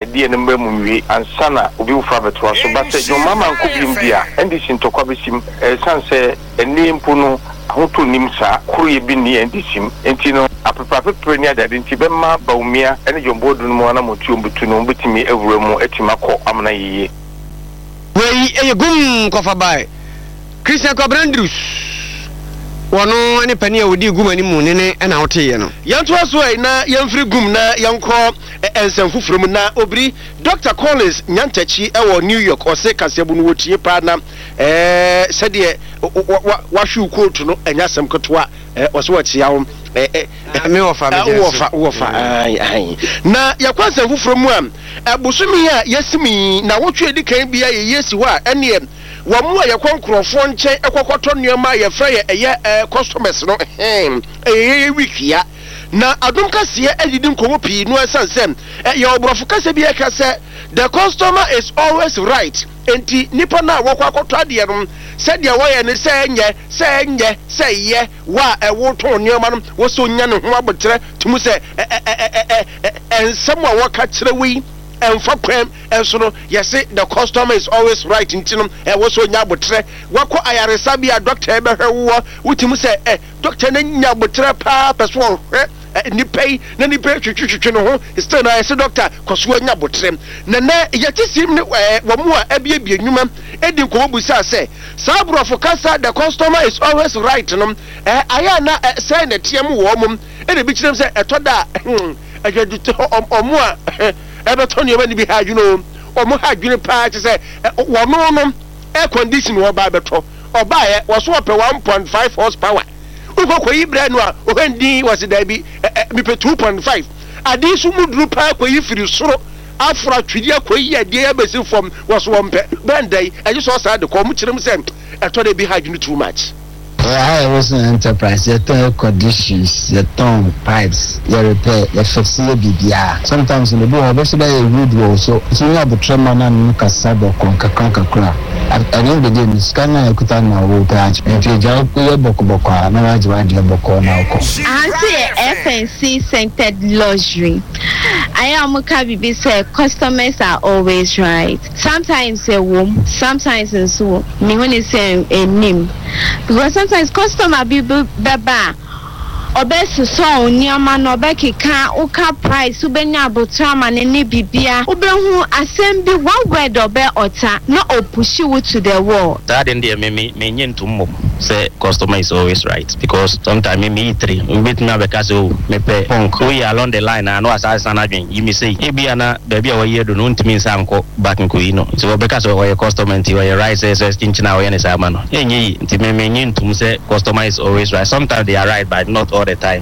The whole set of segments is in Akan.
die no mbemu wi ansana obi ufa betwa so ba se jo mama nkobim bia ndisi ntokwa besim sanse eni mpo no ahoto nim sa kroye bi ni ndisim enti no apapapapre ni adade nti bemma baumia ene jombodu no mo na motu ombutu no mbetimi ewuremu etimako amna yiye wei eyegum kofa bai Christian Kobrandrus wono ene pani a wodi gum ani mu ne na woteye no yanto aso ai na yamfiri gum na yanko ensanfufuru mu na obri Dr. Collins Nyantachi ewo New York ose kasebu no wotie pa na sede wahwe kotu no anyasem kotwa ose watia wo me wofa ai na yakwansa fufuru mu a busumi a yasimi na wotwe dikan bia ye yesi wa ene wamu ya kwankrofo nche ekwokoto nneoma ye frɛ ye customers no wikia na adom kase adidi nkomo pi no asansem ye obrofo kase bi ekase the customer is always right enti nipa na wokwakoto ade no sadia woye ne sɛ ye wa woto nneoma no wo so nya ne ho abotre tumu sɛ ensem wa woka kyerɛ wi emfa kwem enso no yesi the customer is always right ntinum wo so nya botre wako ayaresa bia doctor ebe hwewo wutimu se doctor na nya botre pa peso hwe ni pay na ni pay twitwitwe no ho still na yesi doctor koso nya botre na yetisim ni wo mu a ebie nwuma edi ko busa se sabrofo kasa the customer is always right no aya na say na tiem wo mum ede bi kirem se etoda ajaduto omu a Everton you be had, you know, or more had you part to say, one no air condition or by beto, or buy it was swap 1.5 horsepower. Uko brand when D was it be 2.5. A decent would park where you feel so after a tridia quay, dear basin from was one band day. I just saw the commuter himself. I thought they be had you too much. I was an enterprise, your conditions, your tongue, pipes, your repair, your facility, BBR. Sometimes in the book, I was a rude wall, so you have a tremor and Casabo, Conca. At the end of the day, the scanner could have no patch, and if you jump your Boko, I know I joined your Boko now. FNC Scented Luxury. I am Mukabi say customers are always right. Sometimes a womb, sometimes in so. Me when you say a name. Because sometimes customer be baba obesi so nyama no bekeka uka price ubenya botrama ne bibia ubehu assembly one word obe ota no opushi you to the wall. That in there me nyentum say customer is always right because sometimes me three with me because me pay punk we along the line and no asase na adwen you me say e bia na baby a we do no ntimi nsanko back nko yi no so because we customer nti we right say stinchina we ne say ma no enyi nti me nyentum say customer is always right. Sometimes they are right but not all the time.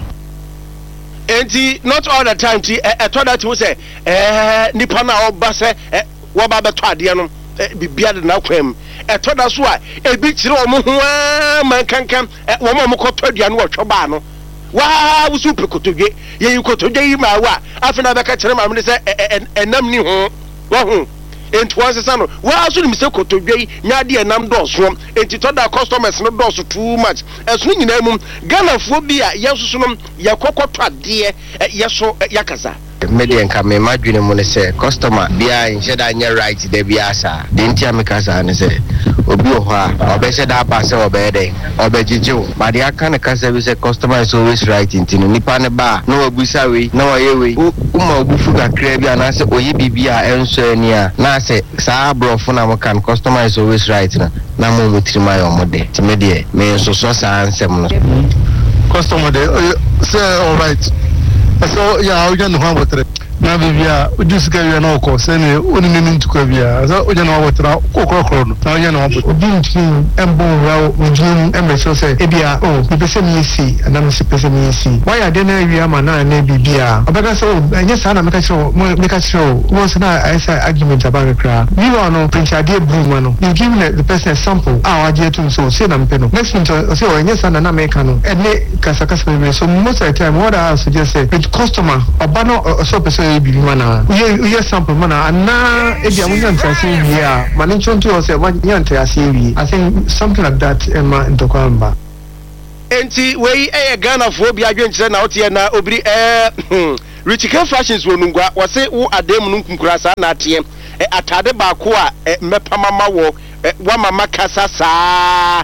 Enti not all the time ti to that we say nipa na oba say wo ba beto ade no bibia de na kwam to da so a ebi kire o mo ho man kankan wo mo koto aduane wo twoba no wa wusu pekotodwe ye yikotodwe yi ma wa afina be ka kire ma me say enam ni ho wo ho enti won sesa no wa so ni se kotodwe nya de enam do so enti to da customers no do so too much eso nyina mu Ghana fo bi a yesusu no ye kokoto ade ye so yakasa Median come imagine when say customer bia in shed anya right de bia sa de ntia me kasa ne say obi o ha obe shed aba say obe dey obe jijo but ya kan kasa be say customer is always right intino nipa ne ba no obusa we no oye we uma obufu kakra bia na say oyi bibia enso ani a na say sa brofo na mo kan customer is always right na mo mutrima yo mo de ti me de me so sa ansem no customer de say all right. So yeah, we no have water. Na bibia ujus ka wi na oko se ne oni ne ntuko bia so oje na water okokoro no na oje na water obi nti embo rawo ujum emesho se ebia mi pese mi si ana mi pese mi si why are na wi ama na bibia obeka so enye sa na meka show once na I say argument about kra we want no prince ade bru no you give the person a sample aje to so say na mpe no next thing say enye sa na meka no ene kasakasa me so most of the time what I suggest say with customer obano so person mana you sample mana na ebi amunya ntase wi a mane nchonto o se wanya ntase wi I think something like that ema ntokwamba enti we Ghana fo bi adwenkyere na wote na obiri Richika fashions wonungwa wase wo adem no nkunkura sa na atie atade ba ko a mepa mama wo wa mama kasa saa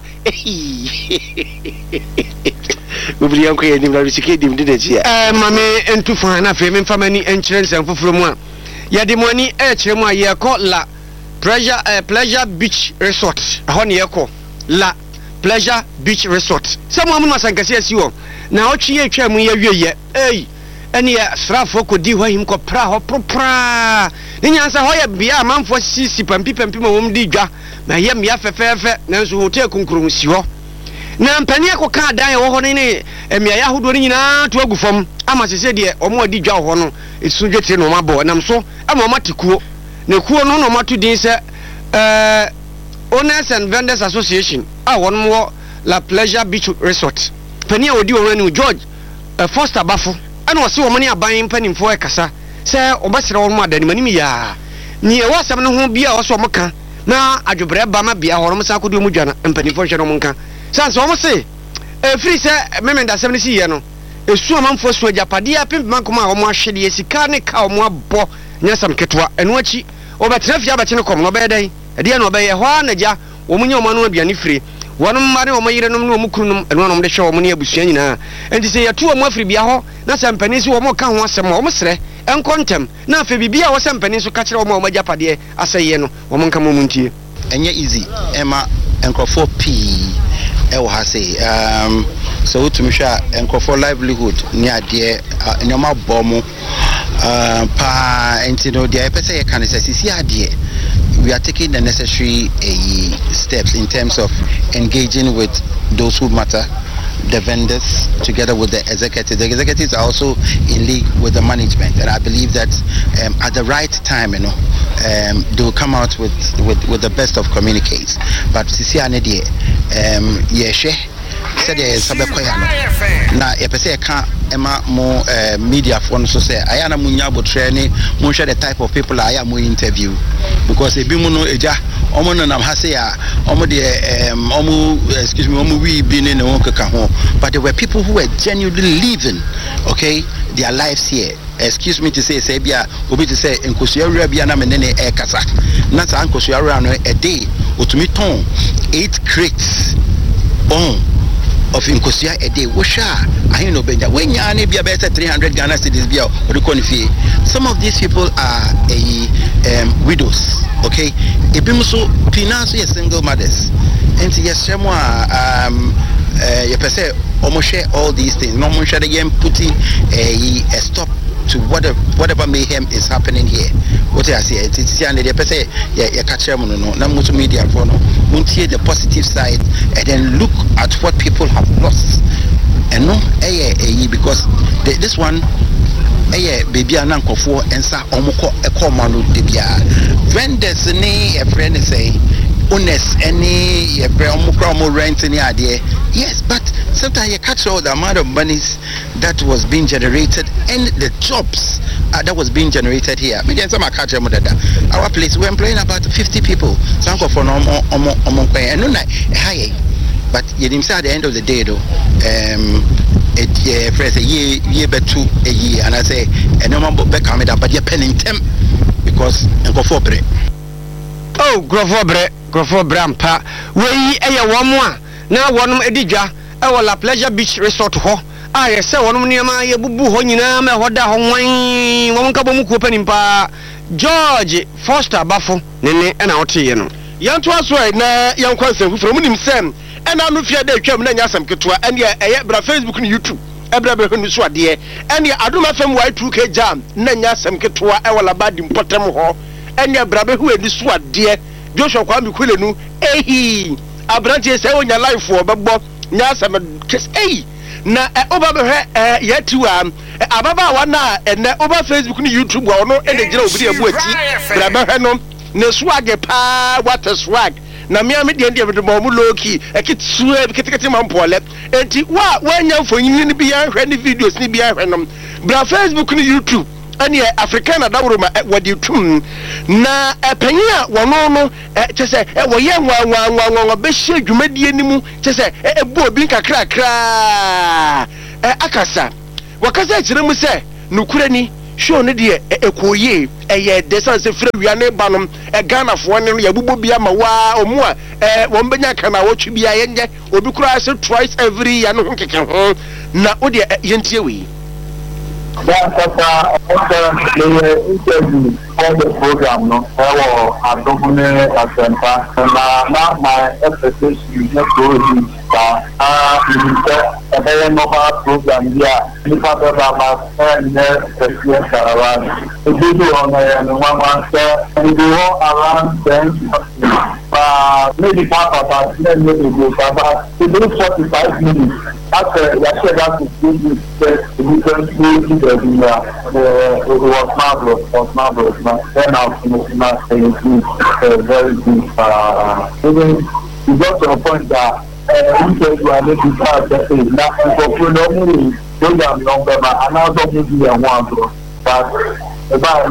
ubri yanko ye nimra Richika dim de ji mame entu fa na fe memfa mani enkyere nsem foforo mu a ya de moni kyere mu a ye ko la pleasure beach resort aho ne ye ko la pleasure beach resort samu amu asankase asi wo na otwe ye twa mu ye wieye eni ya srafo ko di ho him ko pra ho propra ni nyansa ho ya bia amanfo sisi pampi ma wom di dwa na ye mia fefefe nanso hotel kunkurum si ho na mpani ko ka dan wo ho ne emia ya hodo ni nyina to agufom ama sese de omo di dwa ho no esu dwetire no mabo nam so ama matikuo na kuo no mato din se Owners and Vendors Association won wo La Pleasure Beach Resort pani a odi wo ni George Foster Bafo ana wo se wo mani aban panimfo e kasa se obasere wo mo adani mani ya ni e wasam no ho bia wo so mo ka na adwobre ba ma bia ho mo sa kodo mu dwana panimfo hwe no mo nka sanse wo mo se free se memenda sem ni si ye no esu amanfo so ajapade a pimp man koma wo mo ahwede sika ne ka wo mo abo nyasam ketwa eno achi obetra fia bete ne kom no be dai ade no be ye ho anaja wo munye wo manu aduane free wonum mare wo mayirenom ne wo mukrunum eno no de hwe wo mo ne abusua nyina enti se yeto wo mo afri bia ho na sampani si wo mo ka ho asem wo mo sere enkontem na afa bibia wo sampani so ka kire wo mo majapade aseye no wo mo nka mo muntie enye easy ema enkrofo p ewo ha say so to me sha enkrofo livelihood ni ade nyoma bomo pa entino dia pese ye kan say sisi ade we are taking the necessary steps in terms of engaging with those who matter, the vendors, together with the executives. The executives are also in league with the management, and I believe that at the right time, they will come out with the best of communiques. But Sisi Anedie, said na yepese ka ema mo media for so say ayana munya botreni mo share the type of people I am interview because ebi mu no eja omo no nam hase ya omo de omo excuse me omo we bi ne won keka ho but there were people who were genuinely living their lives here. Excuse me to say bia obi to say enkosuawura bia na menene e kasa na sa enkosuawura no a day otumi ton 8 crates of Nkosua a day. Washa, I know Benja. When you are maybe about 300 Ghana cedis, be some of these people are widows. Okay, Ebimuso Pinaso is single mothers, and yes, you say almost share all these things. No one should again putting a stop to whatever mayhem is happening here. What I say, it's the say, yeah, catch them no, not multimedia for no. Muntie the positive side and then look at what people have lost. And no, because this one, baby, and uncle for and sa omoko a common debia. Vendors, a friend say. Honest any rent any idea. Yes, but sometimes you catch all the amount of monies that was being generated and the jobs that was being generated here. Our place we're employing about 50 people. Some for but you didn't say at the end of the day though, a year but 2 a year, and I say and no more back coming up, but you're penning them because and go for bread. Oh, Grofo Brampa, we womwa na wonum edidwa e wala Pleasure Beach Resort ho. I say wonum niama ye bubu ho nyina me hoda ho wan won ka bomu ko panimpa George Foster Bafo nene na wote no. Yanto aso na yankwanse fufuro munim sem ena no fia da twam na nyasam ketwa ene eye bra Facebook ni YouTube ebra bra hunu so ade ene adoma fam Y2K jam na nyasam ketwa e wala badi mpotem ho ene bra be hu eni so ade Joshua Kwame Kwelenu abranche say onya life for bebo nyasam kes na oba be hwe yatu ababa wa na ene oba Facebook ni YouTube wa no ene gira obiri ebu ati bra be hwe no na swag pa what a swag na me de de mo loki ekitsu ketekete mampole enti wa nya fonyin ni bia hwe ni videos ni bia hwe no bra Facebook ni YouTube ani Africana dawroma wadi tum na panya wono no chese wo ye nwa be hye dwumadie ni mu chese ebu obi kakra akasa wakasa kire mu se nukure ni show ne de ekoye eye desan se frɛ wia ne ba no Ghana fo ne no yabubo bia ma wa omu a won benya kana wotwe bia yenye obi kura se twice every year no keke ho na wo de yentie wi interview for the program no adopune asempa na my expectation na program a normal program here nipa beba ma ne special caravan it do on one and we go around 10 maybe part of us maybe go about 45 minutes after we said that to do this it was marvelous then I'll very good even we got to a point that we are making part of it now for normally program number and also maybe a one but about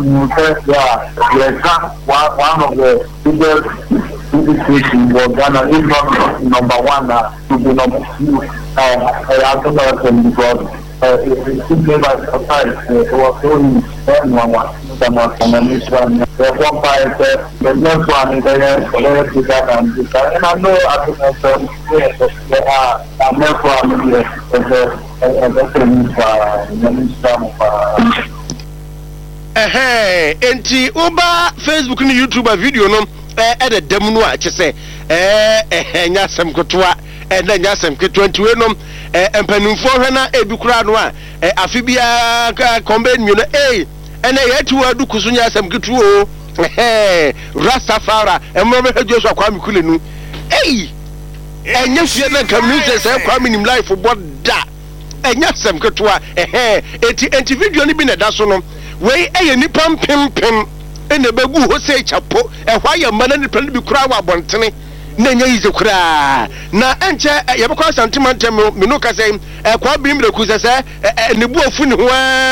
one of the biggest indications was Ghana is not number one to be number two I don't know because it simply by surprise it was only one the one part the next one is very bigger than this and I know I think there are next one enti oba Facebook ni YouTube video no the dem no a kyese nya sem kotoa na nya sem keto 20 no empanumfo hwe na ebikura no a afi bia kombe nyu no ene yetu adu kuso nya sem keto o Rastafara emro be Joshua Kwame Kulenu enya fie na community say Kwame nim life boda enya sem keto a enti video ni bi na da so no we nipa mpempem ene begu ho sei chapo hwa ya mana nipa ni bi kura wa bontene na nya yize kura na enche yebekwa santimantem me no ka sei kwa bi mreku se ne bu ofu ni ho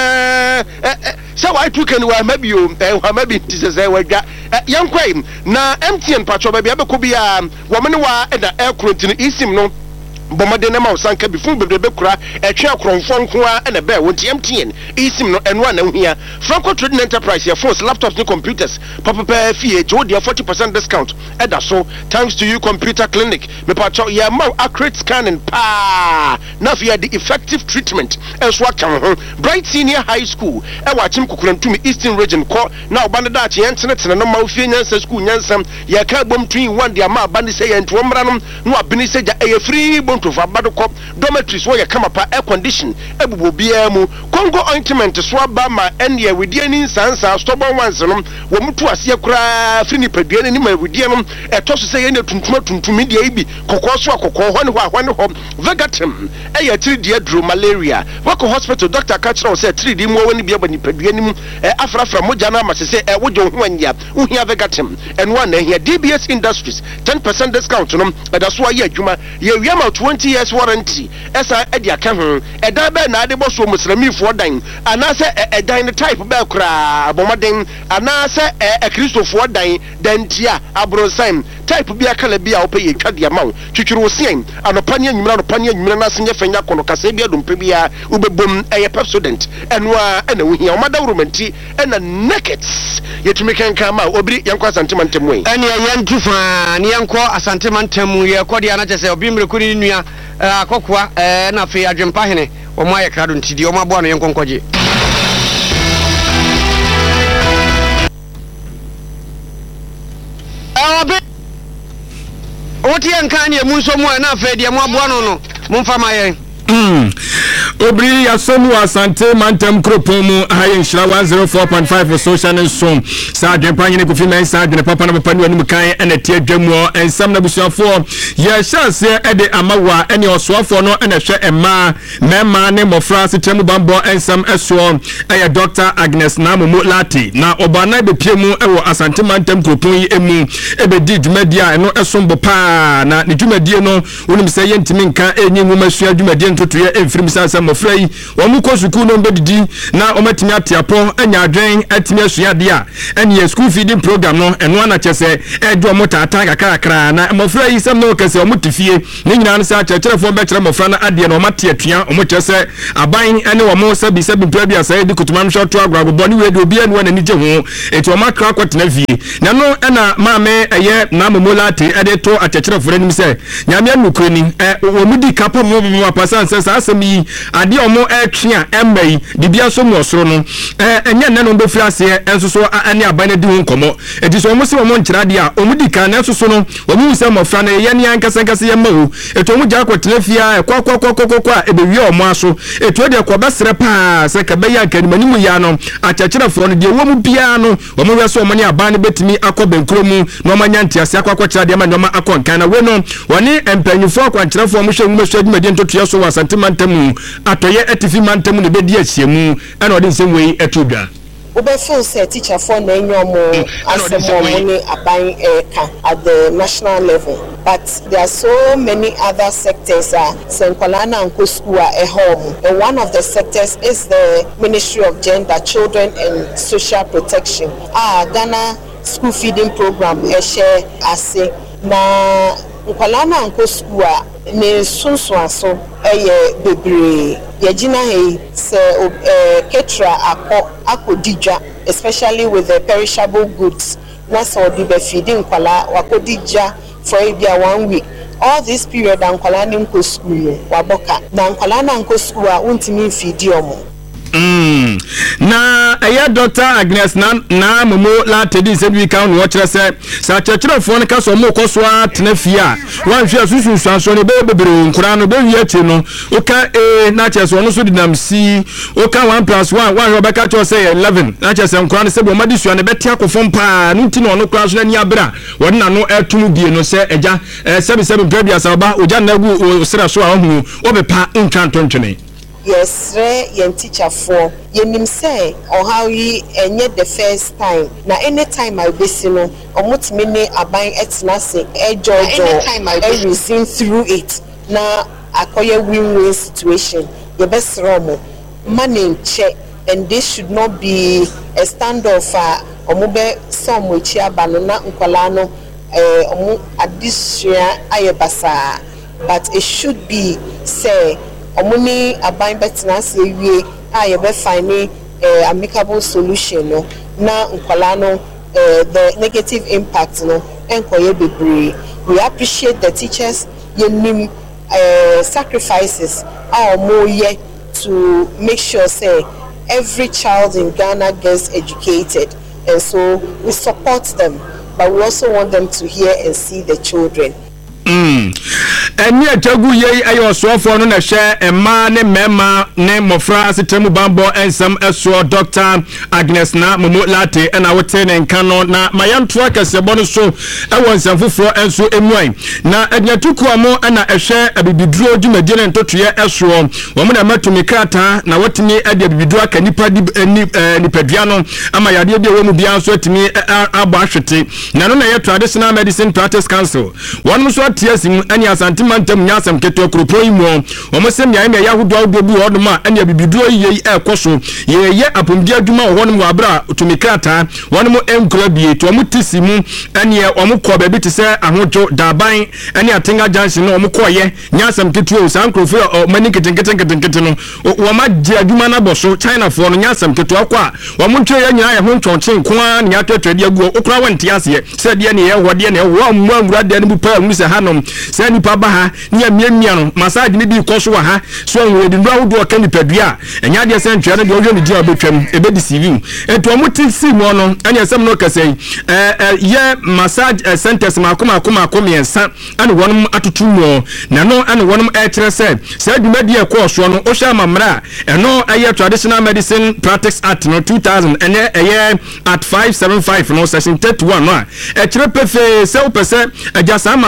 se wa tu kan wa mabio wa mabi ti se wadwa yankwai na MTN pacho ba bia be ko bia wo me ne wa eda aircrontini isim no bomade na ma usanka bifun bebrebe kura etwe akromfo nko a na be wonti MTN isim no eno na hia Franco Trading Enterprise your phones laptops and computers papa fee jodi 40% discount eda so thanks to you computer clinic me pacho ya ma accurate scanning pa na via the effective treatment enso akan ho Bright Senior High School e wa chim kukurantumi Eastern Region ko na obande da che yentenetene no ma ofie nyansa school nyansam ya ka bom twin one dia ma bande se ye nto mra no abini se ja e free to Fabadoko dormitories where you come up air condition ebubo bia mu Congo ointment swaba ma enya wedi ani sansa stubborn ones no wo mutu ase kura free ni paduane ni ma wedi no etoso se ye ne tuntuma dia ibi kokoso akoko ho ne ho Vegatim eya 3D adro malaria wako hospital doctor catcher say 3D mu woni bia bani paduane mu afrafra moja na ma se wojo ho anya uhia Vegatim and one here DBS Industries 10% discount no that's why ye adwuma ye wiama 20 years warranty esa edia ka ho eda be na ade boso muslimi fo dan anase edan the type be kra abomaden anase kristofo dan dantia abronsan type bia kala bia opeye twade ma wo twitwiro osien anopane anyumra na senye fanya kono kasa bia dompe bia ubebom Pepsodent enwa na wo hia omada romanti na nakeds yetumi kan ma obiri yankwa asantemantam we ene yantu fa ne yanko asantemantam ye kodi ana chese obi mrekuni nua akokwa na fe adwempa hene omo aye krado ntidi omo abo no yenkonkoje obi oti enkan ye munso mu na fe de mo abo no mumfa maye Obri yasomu asante mantem kropon mu hayen shira 104.5 for social and so sa adwempa nyene kofi men sa adwene papa na papa ni wanu kan ena tie adwamu ensam na busuafo ye chance ede amawa ene osoafo no ena hwe emma mema ne mofra setemu bambo ensam eso eye Dr. Agnes Namumu Lati na obana be piemu ewo asante mantem kropon yi emu ebedi dwumadia eno esombo pa na ne dwumadie no wonim se ye ntimi nka enyi nwuma sua dwumadie ntotoye emfirim sansa mofra yi wɔn kɔ sukuu no mbedidi na ɔmatimi atiapo anya adwen atimi asuade a ɛne school feeding program no ɛno ana kyɛsɛ ɛde ɔmo taata kakrakra na mofra yi sɛm no kɛsɛ ɔmo tifie ne nyina no sa kyerɛkyerɛfoɔ bɛkyerɛ mofra no adeɛ na ɔmate atua ɔmo kyerɛ aban ɛne wɔn sabi mpra bi asɛe de kutuma no hwɛto agorago ne we de obi anu na nije ho eti ɔmo akra akɔtena fie na no ɛna maame ɛyɛ na momolate ɛde to akyerɛkyerɛfoɔ anim sɛ nyame anukro ni ɔmo di kapa mo apasa nsɛ saa asɛm yi adeɛ ɔmo ɛtwe a ɛmma yi bibia so mu ɔsoro no ɛnyɛ nne no bɛfiri aseɛ ɛnso so ɛne aban no di ho nkɔmmɔ eti so ɔmo se ɔmo nkyerɛ adeɛ a ɔmo di kan ɛnso so no ɔmo sɛ mmɔfra no yɛ ne ankasa yɛ ma o eti ɔmo gya akɔtena fie a ɛkɔ a ɛbɛwie ɔmo aso eti ɔde ɛkɔbɛsrɛ paa sɛ kɛbɛyɛ akanimanimu ya no akyerɛkyerɛfoɔ no deɛ wɔn mu biara no wɔn wɛ so wɔn ne aban no bɛtumi akɔ bɛnkuro mu na wɔn anya ntease akɔkyerɛ deɛ ma nneɛma akɔ nkan na wei no wɔne mpanyinfoɔ akwankyerɛfoɔ mo hwɛ nwoma hwɛ dwumadie ntotoa so wɔ asante mantam atɔyɛ atifi mantam na bɛdi ahyiamu ɛna ɔde nsɛm wei ɛto dwa Ubefeel say teacher for na enyomo asemo ni aban at the national level, but there are so many other sectors Senkwalana and School home, and one of the sectors is the Ministry of Gender, Children and Social Protection. Ghana school feeding program share ase na Nkwalana and School ne sunsuaso bebre yagina se ketra akodija, especially with the perishable goods na so di be feeding kwala wakodija for ebia 1 week. All this period Nkwala ni nko school waboka na Nkwala na nko school untimi feed omo na eya Dr. Agnes na momo la tedi se bi kan no kyerɛ sɛ sa kyerɛkyerɛfoɔ no ka so mo kɔso atena fie a wanhwɛ asusu nsuanso ne bebere nkura no bewi akyi no oka na kyerɛ so no so dinam si oka 1+1 wanhwɛ bɛka kyerɛ sɛ 11 na kyerɛ sɛ nkura no sɛ bo madi sua ne bɛte akɔfom paa no nti no no kura so na ni abra wɔde na no atum bie no sɛ agya 77 mpɛbia sa ba ogya na gu sra so a hu obepa ntwa ntontwene. Yes, yen teacher for yenim say or how ye enye the first time. Na anytime I besi no omutimi ne aban etna se jojo I reason through it. Na akoye win-win situation. Ye best romo money check, and this should not be a standoff omube some which ya banana Nkwala no omu adisua ayebasa, but it should be say omuni aban betina se wie a be find amicable solution no na Nkwala no the negative impact no enkoye bebre. We appreciate the teachers yenim sacrifices our more ye to make sure say every child in Ghana gets educated, and so we support them, but we also want them to hear and see the children. Eni atagu ye ayo soafo no na hwe emma ne mema ne mofra asetemu bambo ensam eso Dr. Agnes na momo late ena wote ne nka no na mayanto akasebo no so ewo nsamfoforo enso emuan na adnyatuku amo ena ehwe abibiduro dwumadie ne ntotoye eso wo mo na matumi krata na wotini ade abibiduro aka nipa nipadua no ama yade bi wo mu bia so atimi abo ahwete na no na ye Traditional Medicine Practice Council wonu so tiasim ani asante mantam nyasam keto kropo yi mo omo sem ya me ya hodo bu odoma ani abibiduro yi ekoso ye apomdi adwuma wonum wa bra tumikata wonum enkrabie to omo tisimu ani omo ko ba bi te se ahojo daban ani atenga junction no omo koye nyasam keto san krofo mani keten no wo ma gye adwuma na boso China for no nyasam keto akwa wo mo ntwe ya nyina ye ho ntwonchen ko a ne atwetwede agu okura wanti ase se de ne ye hode ne wo mo amura de ne bu pa mu se hanom se nipa ba ha ne miamia no massage ne bi koso wa ha so we de ndwa wodo ka nipadua enya de se ntwe ne de odwo ne dia obetwam ebe deceive eto mo tisi mo no anya sem no kase ye massage centers makoma ensa ane wonum atutu mo na no ane wonum kire se dwumadi e koso no o hwa mamra eno aye Traditional Medicine Practice Act no 2000 ene aye at 575 no section 31 no kire pefe se o pese agya sa massage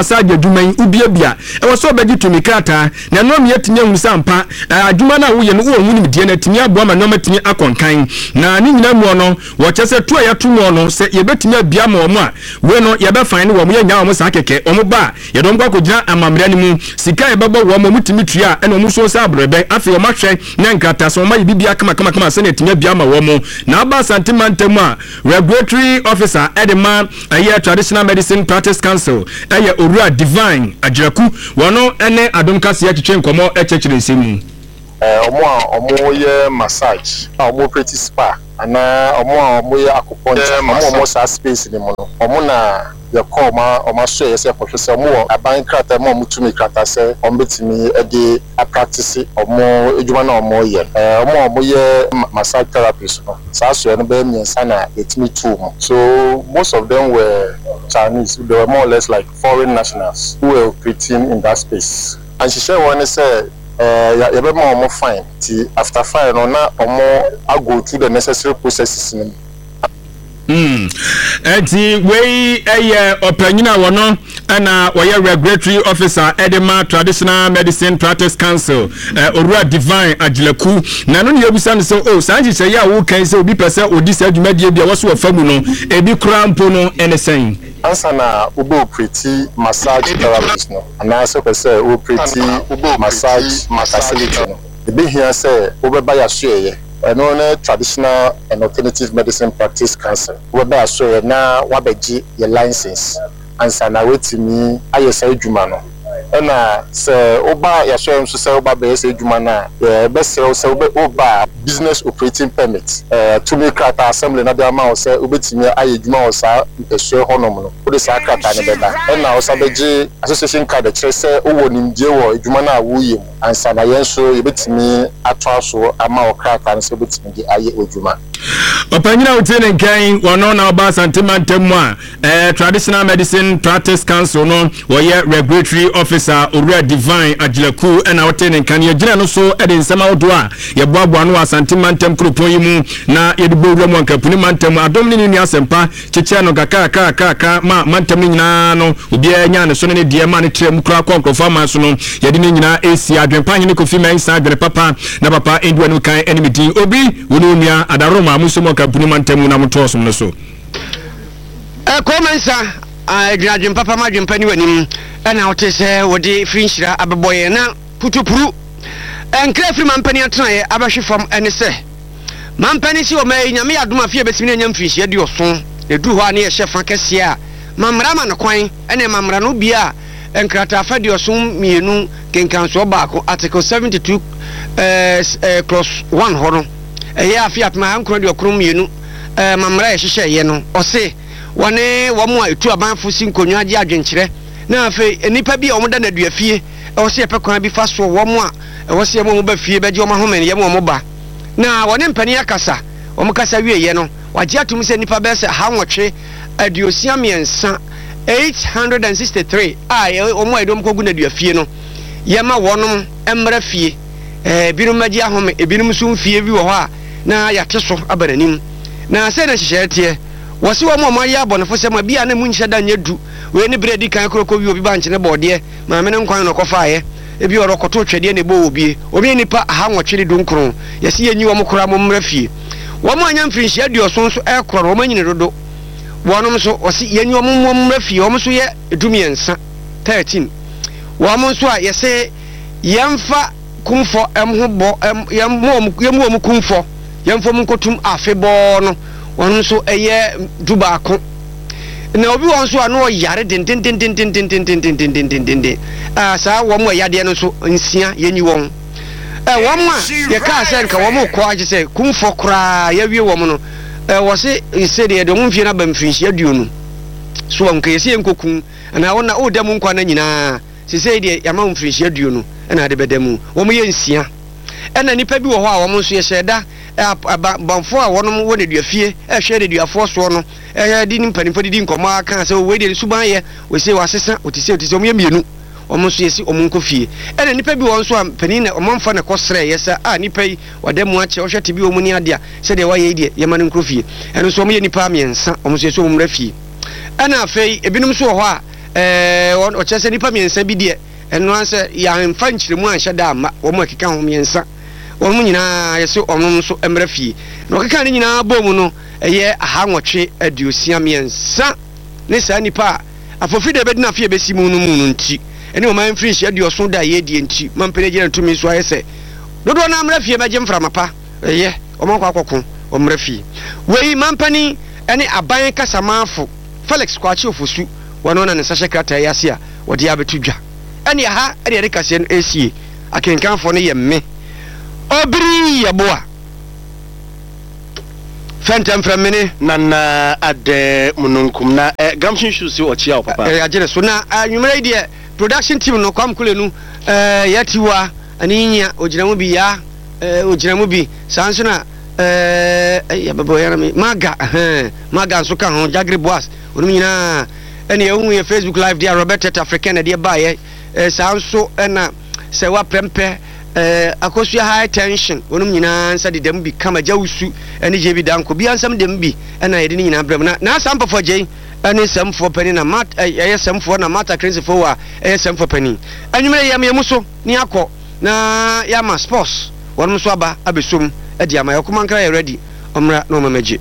adwuma yi ubiabia e wo so obegi tumi krata na no me yetimi hu sampa adwuma na wo ye no wo hu nim die na timi aboa ma no matimi akonkan na ni nyina mu no wo chese to ya to mu no se ye betimi abia ma omo a we no ye be fan ne wo mo ye nya omo sa keke omo ba ye do ngwa ko gina amamre ni mu sika ye bebo wo mo mutimi tua e no mu so sa abrebe afi wo mahwe na nkrata so ma ye bibia kama se na timi abia ma wo mo na aba santimantamu a regulatory officer edema aye traditional medicine practice council aye Owura Divine Ajiraku wono ene adomkase ya twetwe nkomo echechire nsemu omo ye massage omo pretty spa ana omo ye acupuncture omo sa space ni mo no omo na ye call ma so ye se professor omo aban krata mo mutumi krata se omo betimi e de practice omo ejuma na omo ye omo ye massage therapist no sa so no be miensa na etimi tool so most of them were Chinese. They were more or less like foreign nationals who were operating in that space. And she said when they said you be more fine after fine no na I go through the necessary processes. Eti we opanyina wono na we regulatory officer Edema Traditional Medicine Practice Council Owura Divine Ajiraku na no yebusa no so sanji se ya wo kan se obi pese odi se adwumadie bia wo so ofamu no ebi krampo no enesen ansa na ubo pretty massage therapist no ana se pese o pretty ubo massage facility no ebi hia se obeba ya so ye no traditional and alternative medicine practice council whereby so na wabeji your license ansa na wetimi ayesa adwuma no na se oba ya so so se oba be se adwuma na be se oba business operating permit to make krata assembly na dia ma o se obetimi aye adwuma o sa mpesue honom no o de sa krata ne beba na o sa beji association card kire se owo nimdie wo adwuma na wo yem ansa na yen so yebetimi atwa so ama o krata ne se obetimi di aye adwuma opanyina utene nkan wono na oba santimantamu a traditional medicine practice council no wo ye regulatory officer Owura Divine Ajiraku na utene nkan ye gina no so ede nsema odo a ye boaboa no asantimantam kropon yi mu na ye de bowura mu ankapuni mantam adom ni ni asempa cheche no kaka ma mantam ni nyina no obi anya ne so ne die ma ne tre mu kra konkrofo ma so no ye de ni nyina esi adwenpan ni Kofi Mensa adwene papa na papa endua no kan enimiti obi wonu nua adaroma musomo kapuni mantamu na mutosum no so Komensa adwadwen papa ma adwenpani wanim na wotese wodi frinchira abeboye na putupuru enkra firi mampani atraye abahwe fam ene se mampani si o mai nyame adoma fie besimi na nyam frinchia di oso edu ho ane ye shefa kese a mamra ma no kwan ene mamra no bia enkrata fa di oso mienu kenkanso baako article 72 clause 1 hono eya afiat ma ankro di okrom mienu mamra ye hyehyɛ ye no ose wone womo etu abanfo si nkonwa agi adwenkyere na afi enipa bi omoda na duafie ose epekwan bi fa so womo a ose mo ba fie beje omo homen ye mo ba na wone mpani akasa omo kasa wie ye no wagi atum se nipa be se ha nwotwe adiosia miensa 863 omo edom kogu na duafie no ye ma wonom emra fie binom magi ahome ebinom sum fie bi wo ho a na yate so abananim na se na hyehyete wasi wo mo ya bonfo se ma bia na munhyɛ da nyedu we ne bredi kan kroko wi obi ba nkyene bɔde ma me ne nkwan no kɔfaaye ebi ɔrɔkɔto twɛde ne bo obi obi nipa aha nwɔtwere dunkron yɛsi yenyi wo mo kora mo mmra fie wo mo anya mfrinhyia duoso nso ɛkorɔ wo manyine dodo wonom so wasi yenyi wo mo mmra fie wo mo so yɛ edumiensa 13 wo mo nso a yɛse yɛmfa kumfo emho bo yɛmu mo kumfo yɛmfo mo nkotum afebɔ no won so eye dubaako na obi won so ano yare den sa wo mo yade no so nsia yenyi won wo ma ye ka se nka wo mo ko age se kumfo kra ya wie wo mo no wo se insede de mo mfie na ba mfinhia duonu so won ka yesi enkokun na wona o da mu nkwa na nyina se se de ya ma mfinhia duonu na de bedamu wo mo ye nsia na nipa bi wo ho a wo mo so ye hyeda banfo a wonom wo ne duafie hwe de duafo so no di nimpanifo di nkomo aka se we de suban ye we se wasesa otise omo ye mienu omo so yesi omo nkofie ene nipa bi won so a panin na omo mfa ne kosre yesa nipa yi wademu ache wo hwete bi omo ni ade a se de waye die ye mane nkofie ene so omo ye nipa miensa omo so yesi omo mrafie ena afei ebinum so ho a ɔkyɛ sɛ nipa mmiɛnsa bi deɛ ɛno ansɛ yɛamfa nkyerɛmu anhyɛ da amma wɔn a ɛkeka ho mmiɛnsa wɔn mu nyinaa yɛsɛ ɔno nso mmerɛ fie na ɔkeka ne nyinaa bɔ mu no ɛyɛ 162 ne saa nipa a afɔfiri da bɛdi na afei bɛsi mu no nti ɛne ɔman mfiri nhyɛ aduɔso da yɛdie nti mampene gyina ntumi so ayɛ sɛ dodoɔ no mmerɛ fie bɛgye mframa pa ɛyɛ ɔmankɔ akɔko ɔmmerɛ fie wei mampani ɛne aban kasamaafo Felix Kwachi Ofosu wɔno na ne nsa hyɛ krataa yi ase a wɔde abɛto dwa ɛne aha ɛde yɛde kaseɛ no ɛsie akenkanfoɔ no yɛ mme ɔbiri yɛboa Fɛntɛm frɛmene nana ade mununkum na gamshin shoes ɔkyia o papa agye so na nwumere deɛ production team no kwam kule no yɛtiwa aninya ogyinamu bi ya ogyinamu bi sanso na yɛbɛbɔ yɛra me maga nso ka ho Jagre Boas wɔn nyinaa ɛne ɛhu yɛ Facebook live deɛ Robert Teta African deɛ baayɛ sanso ɛna sɛ wa prɛmpɛ akosua high tension wɔn nyinaa nsa de dɛm bi kama jawusu ɛne je bi danko bi ansam dɛm bi ɛna yɛde ne nyinaa brɛm na asampafo gye ɛne sɛmfo pani na mat ɛyɛ sɛmfo na mata crazyfo wa ɛyɛ sɛmfo pani anwumere yɛ mu so ni akɔ na yama sports wɔn nso aba abesom ɛdi ama yɛkoma nkra yɛ ready ɔmra na ɔmamagye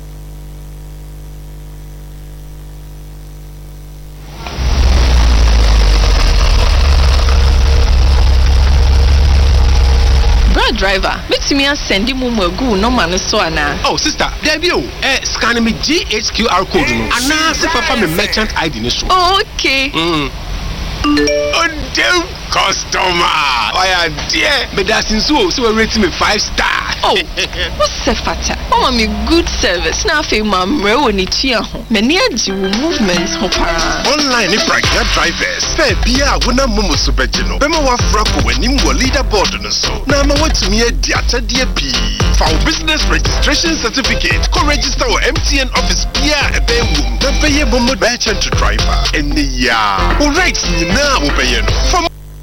driver, meet me and send him a go no man so ana. Oh sister, there you scan me GHQR code no. Ana se papa me merchant ID ni so. Okay. Oh damn customer. Oh yeah dear. Me dancing so we rate me 5 star. Oh. What's the fata? Oh me good service. Na fe mamre woni tia ho. Me ne agi movements ho para. Online if pregnant drivers. Fair bia wona momo so beje no. Be ma wa fra ko wanim wo leaderboard no so. Na ma watumi adi atade bi. For business registration certificate, co register or MTN office bia ebe wum. Na pay momo merchant driver. Eni ya. O rights ni na wo pay no. For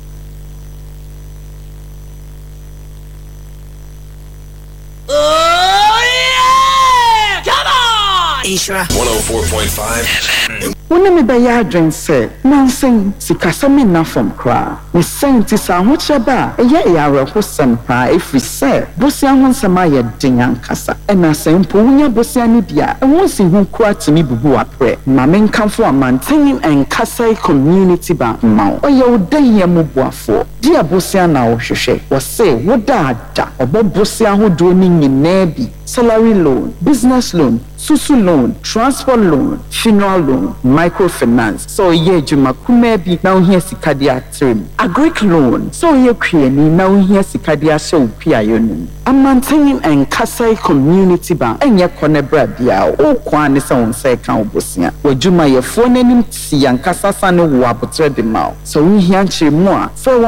oh yeah! Come on! Ishra 104.5 Wona me be ya adwen se nansen sikasame na fam kra ne senti sa ho cheba eye yare ho sempa efri se bosia ho nsema ye den kasa ena sempo wunya bosia ni bia ehun si hu kra timi bubu apre ma me nkanfo amantin and kasai community bank ma oye odan ye mubuafo dia bosia na wo hwehwe wo se wo daada obobosia ho do ni nyina bi salary loan business loan susu loan transport loan funeral loan microfinance so ye juma kuma bi na ohia sikadia trim agric loan so ye kwiani na ohia sikadia show piayonu amantin and kasai community bank enye konebra bia o kwa ne se won se kan obosia wajuma ye fo nanim si yankasa sane wo abotre de ma so we hia nchiremu a so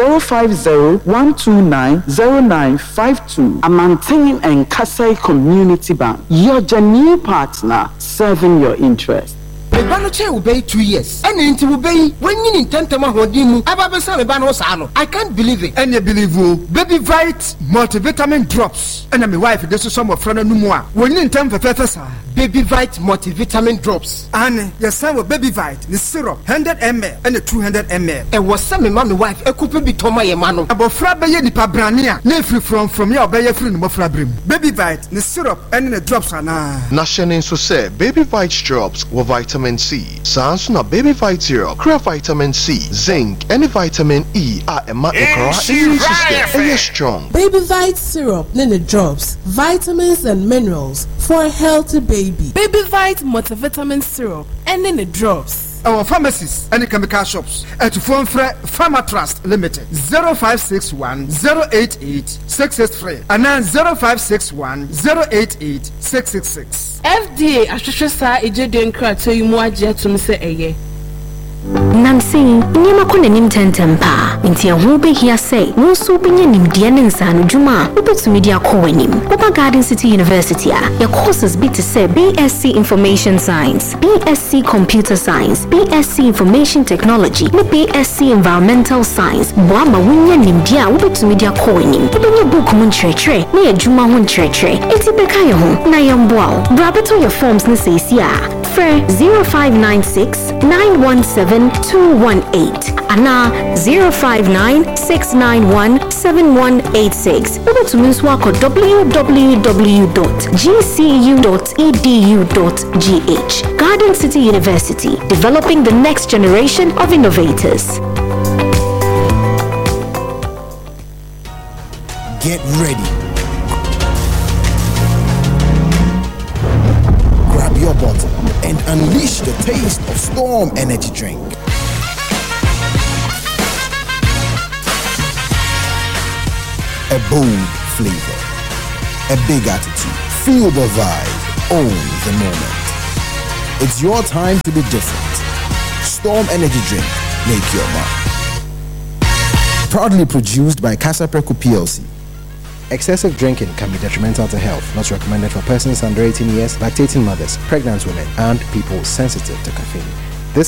050-129-0952 amantin and kasai community bank your new partner serving your interest. Ebanoche will be 2 years. And into will be when you in Tentama Hodimu, Ababasa Banosano. I can't believe it. And you believe you Baby Vite multivitamin drops. And I'm a wife, this is some of Frana Numwa. When you in time for Fetasa. Baby Vite multivitamin drops. And your son with Baby Vite, the syrup, 100 ml and the 200 ml. And was some mommy wife, a couple be Toma Yamano. About Frabaye di Pabrania, free from your Bayer Free Mofrabrim. Baby Vite, the syrup and the drops are now. National so say Baby Vite drops with vitamin C. Sans na Baby Vite syrup, clear vitamin C, zinc, and vitamin E are a immune system and you're strong. Baby Vite syrup, then the drops, vitamins and minerals for a healthy baby. Baby Vite multivitamin syrup, and then the drops. Our pharmacies and chemical shops at Phone Pharma Trust Limited 0561-088-663 and then 0561-088-666. FDA Ashusha Ejeden Krato Yumuaja to Mr. Eye. Namsing, Nimakuna Nintentempa. nti ɛho behia sɛ wo nso benya nimdeɛ ne nsano dwuma a wobɛtumi de akɔ w'anim. Woba Garden City University a your courses be to say BSc Information Science, BSc Computer Science, BSc Information Technology, ne BSc Environmental Science. Boama wonya nimdeɛ a wobɛtumi de akɔ w'anim. Wobɛnya book mu nkyerɛkyerɛ ne adwuma ho nkyerɛkyerɛ. Enti bɛka yɛ ho na yɛmboa wo. Bra bɛtɔ your forms ne sɛsi a frɛ 0596 917 218 ana 059 691 7186. Wobɛtumi nso akɔ www.gcu.edu.gh. Garden City University, developing the next generation of innovators. Get ready. Grab your bottle and unleash the taste of Storm Energy Drink. A bold flavor, a big attitude. Feel the vibe, own the moment. It's your time to be different. Storm Energy Drink, make your mark. Proudly produced by Casa Preco PLC. Excessive drinking can be detrimental to health. Not recommended for persons under 18 years, lactating mothers, pregnant women, and people sensitive to caffeine.